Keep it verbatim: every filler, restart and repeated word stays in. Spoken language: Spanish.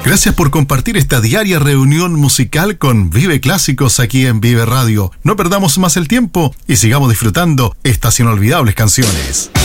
Gracias por compartir esta diaria reunión musical con Vive Clásicos aquí en Vive Radio. No perdamos más el tiempo y sigamos disfrutando estas inolvidables canciones.